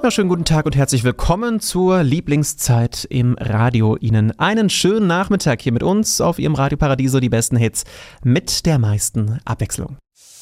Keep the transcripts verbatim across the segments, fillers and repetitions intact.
wunderschönen guten Tag und herzlich willkommen zur Lieblingszeit im Radio. Ihnen einen schönen Nachmittag hier mit uns auf Ihrem Radio Paradiso, die besten Hits mit der meisten Abwechslung.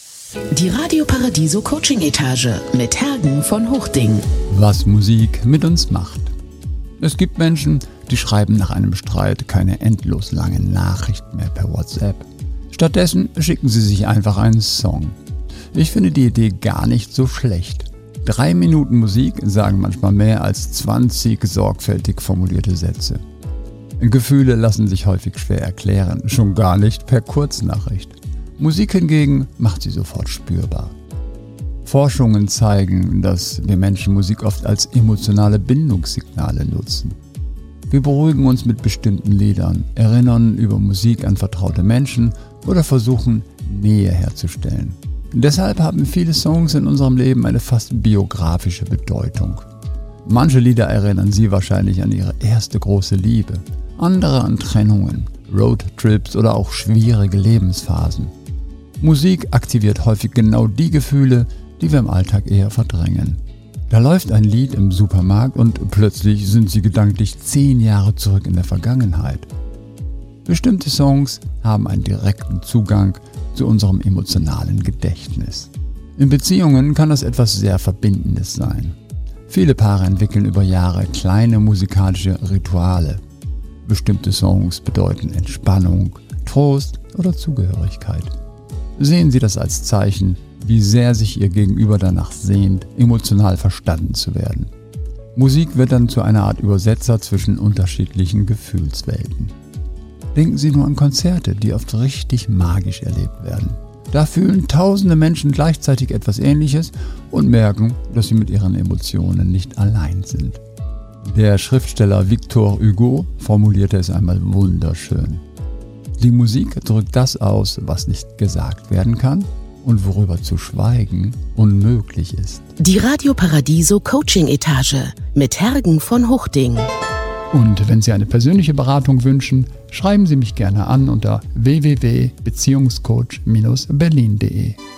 Die Radio Paradiso Coaching Etage mit Hergen von Hochding. Was Musik mit uns macht. Es gibt Menschen, die schreiben nach einem Streit keine endlos langen Nachrichten mehr per WhatsApp. Stattdessen schicken sie sich einfach einen Song. Ich finde die Idee gar nicht so schlecht. Drei Minuten Musik sagen manchmal mehr als zwanzig sorgfältig formulierte Sätze. Gefühle lassen sich häufig schwer erklären, schon gar nicht per Kurznachricht. Musik hingegen macht sie sofort spürbar. Forschungen zeigen, dass wir Menschen Musik oft als emotionale Bindungssignale nutzen. Wir beruhigen uns mit bestimmten Liedern, erinnern über Musik an vertraute Menschen oder versuchen, Nähe herzustellen. Deshalb haben viele Songs in unserem Leben eine fast biografische Bedeutung. Manche Lieder erinnern Sie wahrscheinlich an Ihre erste große Liebe, andere an Trennungen, Roadtrips oder auch schwierige Lebensphasen. Musik aktiviert häufig genau die Gefühle, die wir im Alltag eher verdrängen. Da läuft ein Lied im Supermarkt und plötzlich sind Sie gedanklich zehn Jahre zurück in der Vergangenheit. Bestimmte Songs haben einen direkten Zugang zu unserem emotionalen Gedächtnis. In Beziehungen kann das etwas sehr Verbindendes sein. Viele Paare entwickeln über Jahre kleine musikalische Rituale. Bestimmte Songs bedeuten Entspannung, Trost oder Zugehörigkeit. Sehen Sie das als Zeichen, wie sehr sich Ihr Gegenüber danach sehnt, emotional verstanden zu werden. Musik wird dann zu einer Art Übersetzer zwischen unterschiedlichen Gefühlswelten. Denken Sie nur an Konzerte, die oft richtig magisch erlebt werden. Da fühlen tausende Menschen gleichzeitig etwas Ähnliches und merken, dass sie mit ihren Emotionen nicht allein sind. Der Schriftsteller Victor Hugo formulierte es einmal wunderschön. Die Musik drückt das aus, was nicht gesagt werden kann und worüber zu schweigen unmöglich ist. Die Radio Paradiso Coaching Etage mit Hergen von Hochding. Und wenn Sie eine persönliche Beratung wünschen, schreiben Sie mich gerne an unter w w w punkt beziehungscoach Bindestrich berlin punkt de.